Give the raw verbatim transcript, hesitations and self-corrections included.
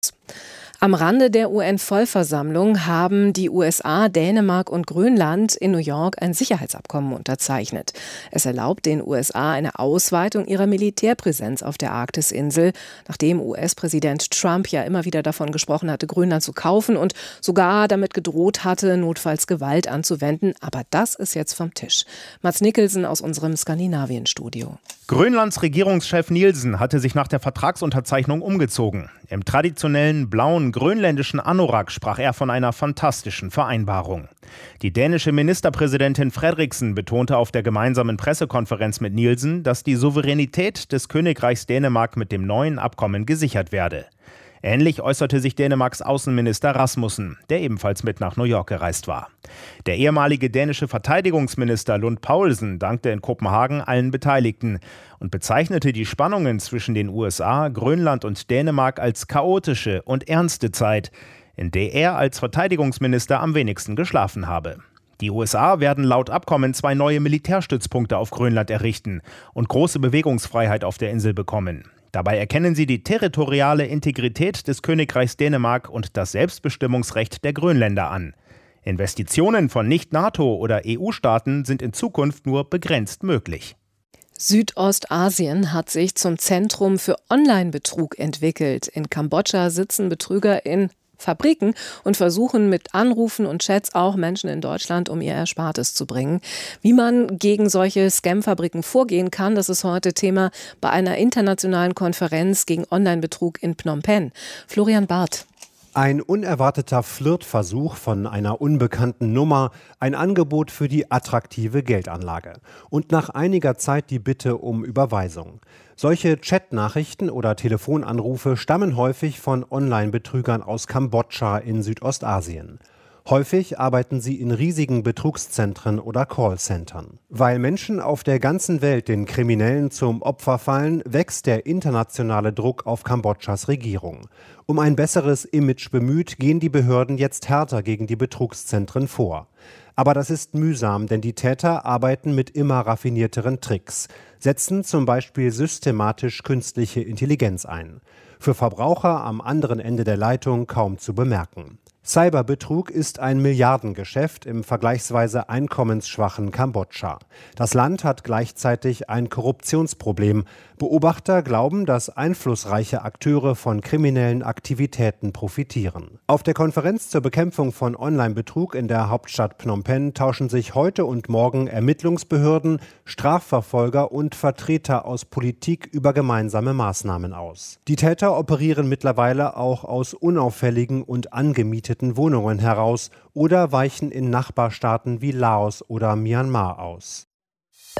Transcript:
Am Rande der U N-Vollversammlung haben die U S A, Dänemark und Grönland in New York ein Sicherheitsabkommen unterzeichnet. Es erlaubt den U S A eine Ausweitung ihrer Militärpräsenz auf der Arktisinsel, nachdem U S-Präsident Trump ja immer wieder davon gesprochen hatte, Grönland zu kaufen und sogar damit gedroht hatte, notfalls Gewalt anzuwenden. Aber das ist jetzt vom Tisch. Mads Nicholson aus unserem Skandinavien-Studio. Grönlands Regierungschef Nielsen hatte sich nach der Vertragsunterzeichnung umgezogen. Im traditionellen blauen grönländischen Anorak sprach er von einer fantastischen Vereinbarung. Die dänische Ministerpräsidentin Frederiksen betonte auf der gemeinsamen Pressekonferenz mit Nielsen, dass die Souveränität des Königreichs Dänemark mit dem neuen Abkommen gesichert werde. Ähnlich äußerte sich Dänemarks Außenminister Rasmussen, der ebenfalls mit nach New York gereist war. Der ehemalige dänische Verteidigungsminister Lund Poulsen dankte in Kopenhagen allen Beteiligten und bezeichnete die Spannungen zwischen den U S A, Grönland und Dänemark als chaotische und ernste Zeit, in der er als Verteidigungsminister am wenigsten geschlafen habe. Die U S A werden laut Abkommen zwei neue Militärstützpunkte auf Grönland errichten und große Bewegungsfreiheit auf der Insel bekommen. Dabei erkennen sie die territoriale Integrität des Königreichs Dänemark und das Selbstbestimmungsrecht der Grönländer an. Investitionen von Nicht-NATO- oder E U-Staaten sind in Zukunft nur begrenzt möglich. Südostasien hat sich zum Zentrum für Online-Betrug entwickelt. In Kambodscha sitzen Betrüger in Fabriken und versuchen mit Anrufen und Chats auch Menschen in Deutschland um ihr Erspartes zu bringen. Wie man gegen solche Scam-Fabriken vorgehen kann, das ist heute Thema bei einer internationalen Konferenz gegen Online-Betrug in Phnom Penh. Florian Barth. Ein unerwarteter Flirtversuch von einer unbekannten Nummer, ein Angebot für die attraktive Geldanlage und nach einiger Zeit die Bitte um Überweisung. Solche Chatnachrichten oder Telefonanrufe stammen häufig von Online-Betrügern aus Kambodscha in Südostasien. Häufig arbeiten sie in riesigen Betrugszentren oder Callcentern. Weil Menschen auf der ganzen Welt den Kriminellen zum Opfer fallen, wächst der internationale Druck auf Kambodschas Regierung. Um ein besseres Image bemüht, gehen die Behörden jetzt härter gegen die Betrugszentren vor. Aber das ist mühsam, denn die Täter arbeiten mit immer raffinierteren Tricks, setzen zum Beispiel systematisch künstliche Intelligenz ein. Für Verbraucher am anderen Ende der Leitung kaum zu bemerken. Cyberbetrug ist ein Milliardengeschäft im vergleichsweise einkommensschwachen Kambodscha. Das Land hat gleichzeitig ein Korruptionsproblem. Beobachter glauben, dass einflussreiche Akteure von kriminellen Aktivitäten profitieren. Auf der Konferenz zur Bekämpfung von Online-Betrug in der Hauptstadt Phnom Penh tauschen sich heute und morgen Ermittlungsbehörden, Strafverfolger und Vertreter aus Politik über gemeinsame Maßnahmen aus. Die Täter operieren mittlerweile auch aus unauffälligen und angemieteten Wohnungen heraus oder weichen in Nachbarstaaten wie Laos oder Myanmar aus.